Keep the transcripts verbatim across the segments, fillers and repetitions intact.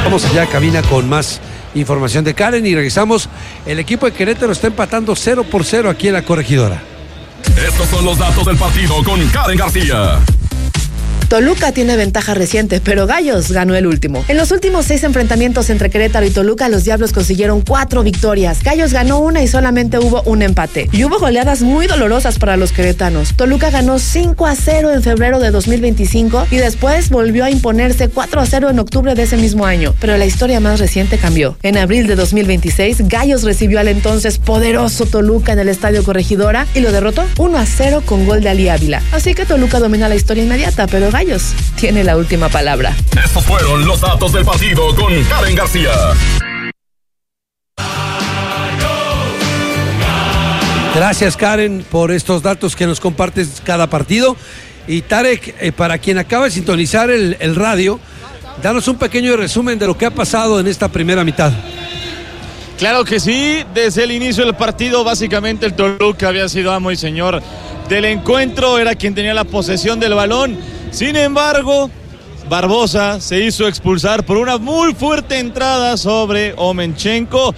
Vamos allá a cabina con más información de Karen y regresamos. El equipo de Querétaro está empatando cero por cero aquí en la Corregidora. Estos son los datos del partido con Karen García. Toluca tiene ventaja reciente, pero Gallos ganó el último. En los últimos seis enfrentamientos entre Querétaro y Toluca, los Diablos consiguieron cuatro victorias. Gallos ganó una y solamente hubo un empate. Y hubo goleadas muy dolorosas para los queretanos. Toluca ganó cinco a cero en febrero de dos mil veinticinco y después volvió a imponerse cuatro a cero en octubre de ese mismo año. Pero la historia más reciente cambió. En abril de dos mil veintiséis, Gallos recibió al entonces poderoso Toluca en el Estadio Corregidora y lo derrotó uno a cero con gol de Ali Ávila. Así que Toluca domina la historia inmediata, pero Gallos tiene la última palabra. Estos fueron los datos del partido con Karen García. Gracias, Karen, por estos datos que nos compartes cada partido. Y Tarek, eh, para quien acaba de sintonizar el, el radio, danos un pequeño resumen de lo que ha pasado en esta primera mitad. Claro que sí, desde el inicio del partido básicamente el Toluca había sido amo y señor del encuentro, era quien tenía la posesión del balón. Sin embargo, Barbosa se hizo expulsar por una muy fuerte entrada sobre Omenchenko,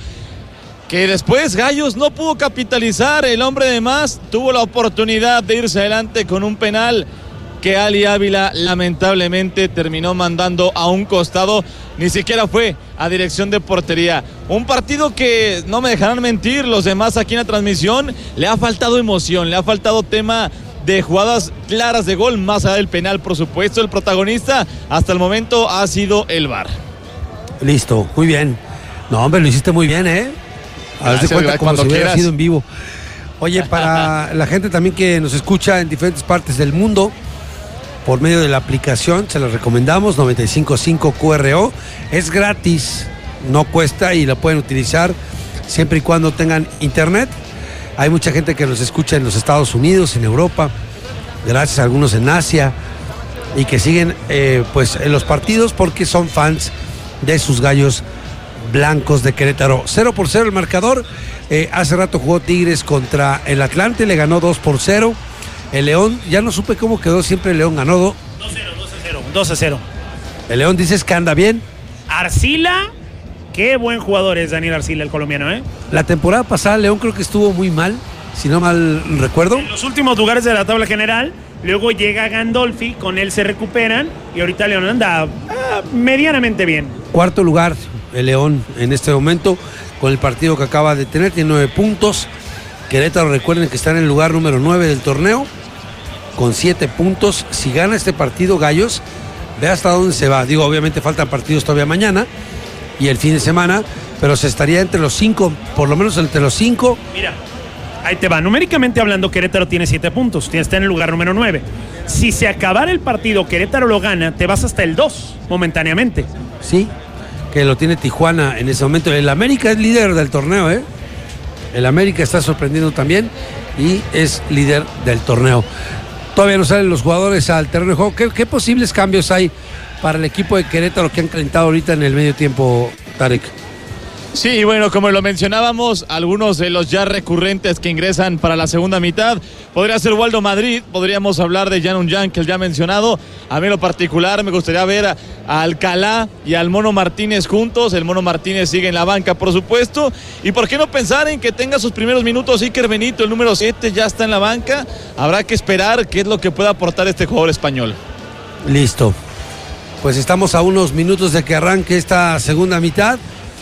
que después Gallos no pudo capitalizar. El hombre de más tuvo la oportunidad de irse adelante con un penal que Ali Ávila lamentablemente terminó mandando a un costado, ni siquiera fue a dirección de portería. Un partido que, no me dejarán mentir los demás aquí en la transmisión, le ha faltado emoción, le ha faltado tema de jugadas claras de gol, más allá del penal, por supuesto. El protagonista hasta el momento ha sido el V A R. Listo, muy bien. No, hombre, lo hiciste muy bien, ¿eh? A ver, cuenta como si hubiera sido en vivo. Oye, para la gente también que nos escucha en diferentes partes del mundo, por medio de la aplicación, se la recomendamos, noventa y cinco punto cinco Q R O. Es gratis, no cuesta y la pueden utilizar siempre y cuando tengan internet. Hay mucha gente que nos escucha en los Estados Unidos, en Europa, gracias a algunos en Asia, y que siguen eh, pues en los partidos porque son fans de sus Gallos Blancos de Querétaro. Cero por cero el marcador. Eh, hace rato jugó Tigres contra el Atlante, le ganó dos por cero. El León, ya no supe cómo quedó, siempre el León ganó dos a cero, dos a cero, dos a cero. El León, dices que anda bien. Arcila, qué buen jugador es Daniel Arcila, el colombiano, ¿eh? La temporada pasada León creo que estuvo muy mal, si no mal recuerdo. En los últimos lugares de la tabla general, luego llega Gandolfi, con él se recuperan y ahorita León anda ah, medianamente bien. Cuarto lugar el León en este momento, con el partido que acaba de tener, tiene nueve puntos. Querétaro, recuerden que está en el lugar número nueve del torneo, con siete puntos. Si gana este partido Gallos, ve hasta dónde se va. Digo, obviamente faltan partidos todavía mañana y el fin de semana, pero se estaría entre los cinco, por lo menos entre los cinco. Mira, ahí te va. Numéricamente hablando, Querétaro tiene siete puntos, está en el lugar número nueve. Si se acabara el partido, Querétaro lo gana, te vas hasta el dos, momentáneamente. Sí, que lo tiene Tijuana en ese momento. El América es líder del torneo, ¿eh? El América está sorprendiendo también y es líder del torneo. Todavía no salen los jugadores al terreno de juego. ¿Qué, qué posibles cambios hay para el equipo de Querétaro que han calentado ahorita en el medio tiempo, Tarek? Sí, bueno, como lo mencionábamos, algunos de los ya recurrentes que ingresan para la segunda mitad, podría ser Waldo Madrid, podríamos hablar de Jan Unyan, que el ya mencionado. A mí en lo particular me gustaría ver a, a Alcalá y al Mono Martínez juntos. El Mono Martínez sigue en la banca, por supuesto. Y por qué no pensar en que tenga sus primeros minutos Iker Benito, el número siete, ya está en la banca. Habrá que esperar qué es lo que pueda aportar este jugador español. Listo. Pues estamos a unos minutos de que arranque esta segunda mitad.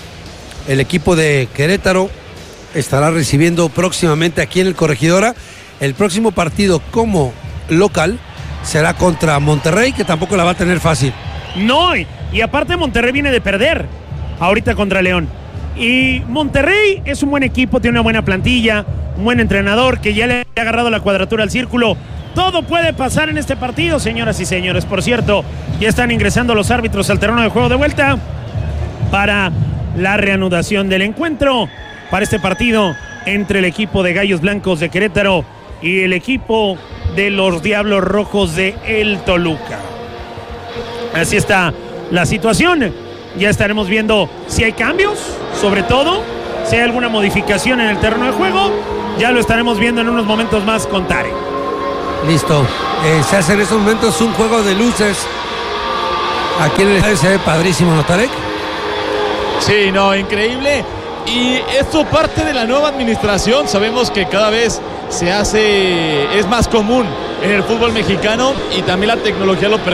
El equipo de Querétaro estará recibiendo próximamente aquí en el Corregidora. El próximo partido como local será contra Monterrey, que tampoco la va a tener fácil. No, y aparte Monterrey viene de perder ahorita contra León. Y Monterrey es un buen equipo, tiene una buena plantilla, un buen entrenador que ya le ha agarrado la cuadratura al círculo. Todo puede pasar en este partido, señoras y señores. Por cierto, ya están ingresando los árbitros al terreno de juego de vuelta para la reanudación del encuentro para este partido entre el equipo de Gallos Blancos de Querétaro y el equipo de los Diablos Rojos de el Toluca. Así está la situación. Ya estaremos viendo si hay cambios, sobre todo si hay alguna modificación en el terreno de juego. Ya lo estaremos viendo en unos momentos más con Tarek. Listo. Eh, se hace en estos momentos un juego de luces. Aquí en el estadio se ve padrísimo, ¿no, Tarek? Sí, no, increíble. Y esto parte de la nueva administración. Sabemos que cada vez se hace, es más común en el fútbol mexicano y también la tecnología lo permite.